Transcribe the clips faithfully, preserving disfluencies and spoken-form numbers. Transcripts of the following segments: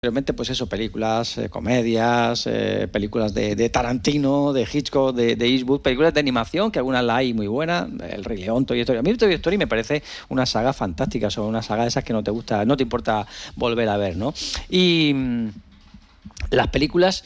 Realmente, pues eso, películas, eh, comedias, eh, películas de, de Tarantino, de Hitchcock, de, de Eastwood, películas de animación, que algunas las hay muy buenas, El Rey León, Toy Story. A mí Toy Story me parece una saga fantástica, son una saga de esas que no te gusta, no te importa volver a ver, ¿no? Y mmm, las películas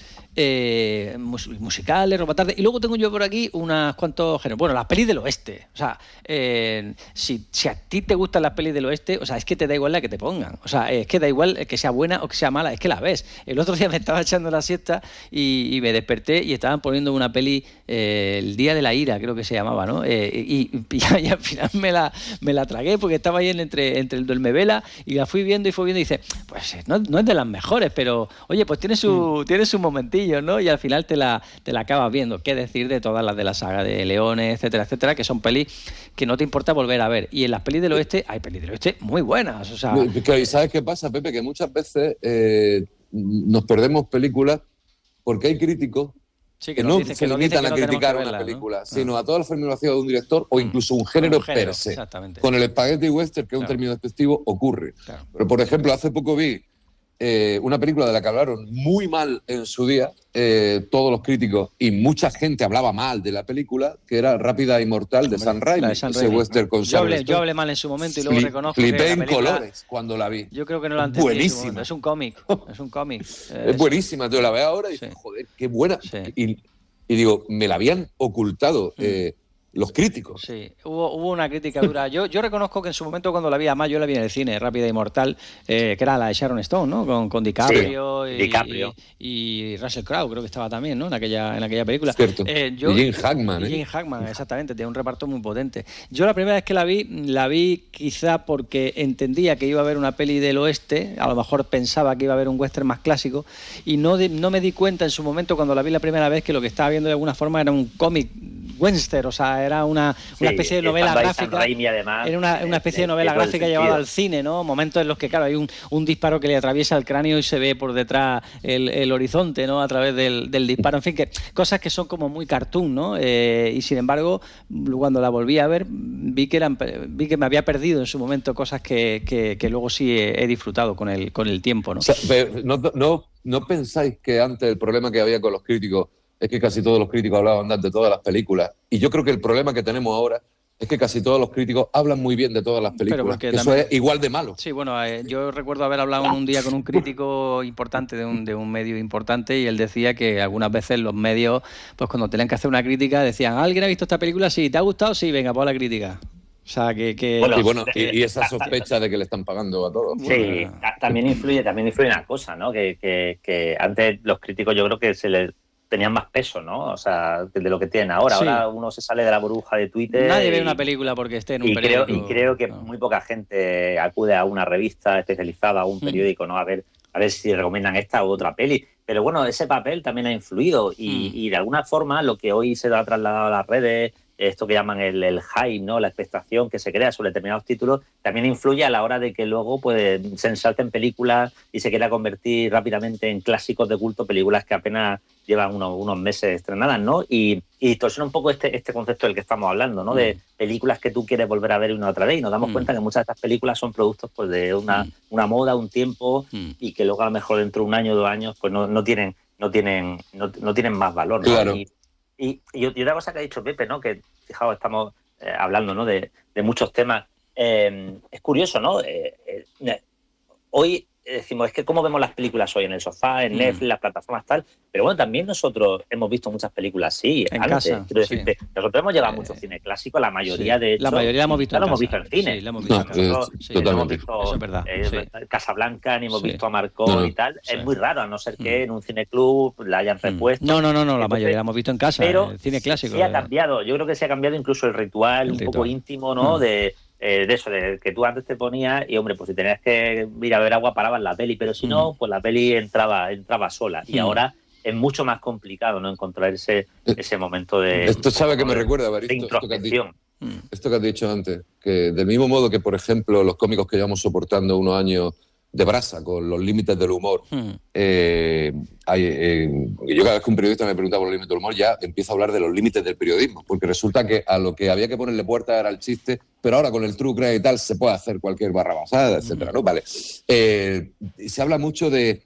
eh, mus musicales, Roma Tarde, y luego tengo yo por aquí unas cuantos géneros. Bueno, las pelis del oeste, o sea, eh, si, si a ti te gustan las pelis del oeste, o sea, es que te da igual la que te pongan, o sea, es que da igual que sea buena o que sea mala, es que la ves. El otro día me estaba echando la siesta y, y me desperté y estaban poniendo una peli, eh, El Día de la Ira, creo que se llamaba, ¿no? Eh, y, y, y al final me la, me la tragué porque estaba ahí entre, entre el duermevela y la fui viendo y fui viendo y dice, pues no, no es de las mejores, pero oye, pues tiene su, mm. tiene su momentillo, ¿no? Y al final te la, te la acabas viendo. ¿Qué decir de todas las de la saga de Leones, etcétera, etcétera, que son pelis que no te importa volver a ver? Y en las pelis del oeste hay pelis del oeste muy buenas. O sea, ¿sabes qué pasa, Pepe? Que muchas veces eh, nos perdemos películas porque hay críticos sí, que, que no se que limitan que no a criticar verla, una película, ¿no? Sino ah. a toda la formulación de un director o incluso un género, un género per se. Con el spaghetti western, que es claro. un término despectivo, ocurre. Claro. Pero, por ejemplo, hace poco vi Eh, una película de la que hablaron muy mal en su día eh, todos los críticos y mucha gente hablaba mal de la película, que era Rápida y Mortal de Sam Raimi, ese Raimi. western con yo hablé, yo hablé mal en su momento y luego Flip, reconozco flipé que en película, colores cuando la vi. Yo creo que no la entendí. Buenísima. Es un cómic, es un cómic. Es, es buenísima, tú la ves ahora y sí. dices, joder, qué buena. Sí. Y, y digo, me la habían ocultado mm. eh, los críticos. Sí, hubo, hubo una crítica dura. Yo, yo reconozco que en su momento cuando la vi, además yo la vi en el cine, Rápida y Mortal, eh, que era la de Sharon Stone, ¿no? Con, con DiCaprio, sí, y, DiCaprio. Y, y Russell Crowe, creo que estaba también, ¿no? En aquella, en aquella película. Cierto. Eh, yo, y Jane Hackman. Y ¿eh? Jane Hackman, exactamente, tiene un reparto muy potente. Yo la primera vez que la vi, la vi quizá porque entendía que iba a haber una peli del oeste, a lo mejor pensaba que iba a haber un western más clásico, y no, de, no me di cuenta en su momento cuando la vi la primera vez que lo que estaba viendo de alguna forma era un cómic western, o sea, era una, sí, una especie de novela gráfica. Raimi, además, era una, una especie de novela gráfica llevada al cine, ¿no? Momentos en los que, claro, hay un, un disparo que le atraviesa el cráneo y se ve por detrás el, el horizonte, ¿no? A través del, del disparo. En fin, que cosas que son como muy cartoon, ¿no? Eh, y sin embargo, cuando la volví a ver, vi que eran, vi que me había perdido en su momento cosas que, que, que luego sí he, he disfrutado con el, con el tiempo, ¿no? O sea, pero no, no, ¿no pensáis que antes el problema que había con los críticos es que casi todos los críticos hablaban de todas las películas? Y yo creo que el problema que tenemos ahora es que casi todos los críticos hablan muy bien de todas las películas, que eso también es igual de malo. Sí, bueno, eh, yo recuerdo haber hablado un día con un crítico importante de un, de un medio importante y él decía que algunas veces los medios, pues cuando tenían que hacer una crítica, decían, ¿alguien ha visto esta película? Sí, ¿te ha gustado? Sí, venga, pon la crítica. O sea, que... que... Bueno, y, bueno, y, y esa sospecha de que le están pagando a todos. Sí, bueno, también influye, también influye una cosa, ¿no? Que, que, que antes los críticos yo creo que se les tenían más peso, ¿no? O sea, de lo que tienen ahora. Sí. Ahora uno se sale de la burbuja de Twitter. Nadie y, ve una película porque esté en un y periódico. Creo, y creo que no. muy poca gente acude a una revista especializada, a un periódico, ¿no? A ver, a ver si recomiendan esta u otra peli. Pero bueno, ese papel también ha influido y, mm. y de alguna forma lo que hoy se ha trasladado a las redes, esto que llaman el, el hype, ¿no? La expectación que se crea sobre determinados títulos, también influye a la hora de que luego pues, se ensalten películas y se quiera convertir rápidamente en clásicos de culto, películas que apenas llevan unos, unos meses estrenadas, ¿no? Y, y distorsiona un poco este, este concepto del que estamos hablando, ¿no? Mm. De películas que tú quieres volver a ver una otra vez y nos damos mm. cuenta que muchas de estas películas son productos pues, de una, mm. una moda, un tiempo mm. y que luego a lo mejor dentro de un año o dos años pues no, no tienen no tienen no, no tienen más valor, ¿no? Claro. Y, Y, y otra cosa que ha dicho Pepe, ¿no? Que, fijaos, estamos eh, hablando, ¿no? de, de muchos temas. Eh, es curioso, ¿no? Eh, eh, hoy decimos, es que cómo vemos las películas hoy en el sofá, en Netflix, mm. las plataformas tal, pero bueno, también nosotros hemos visto muchas películas así, en antes, casa, quiero decirte, sí. Nosotros hemos llevado eh, mucho cine clásico, la mayoría sí. de hecho, la mayoría la hemos visto, en, lo hemos visto en cine. Sí, la hemos visto no, en casa. Nosotros, sí, totalmente. Hemos visto, eso es verdad. Eh, sí. Casablanca, ni hemos sí. visto a Marcó no, y tal. sí. Es muy raro, a no ser que en un cineclub la hayan repuesto. No, no, no, no, la Entonces, mayoría la hemos visto en casa, pero el cine clásico. Sí ha cambiado, yo creo que se ha cambiado incluso el ritual, el un ritual. poco íntimo, ¿no? Mm. De Eh, de eso, de que tú antes te ponías y, hombre, pues si tenías que ir a ver agua, parabas la peli, pero si mm. no, pues la peli entraba entraba sola. Mm. Y ahora es mucho más complicado, ¿no? Encontrar ese, ese momento de... Esto sabe que me recuerda, Baristo, de introspección. Esto que, dicho, esto que has dicho antes, que del mismo modo que, por ejemplo, los cómicos que llevamos soportando unos años de brasa con los límites del humor, mm. eh, hay, eh, yo cada vez que un periodista me pregunta por los límites del humor ya empiezo a hablar de los límites del periodismo, porque resulta que a lo que había que ponerle puerta era el chiste, pero ahora con el true crime y tal se puede hacer cualquier barrabasada, etcétera, ¿no? Vale. Eh, se habla mucho de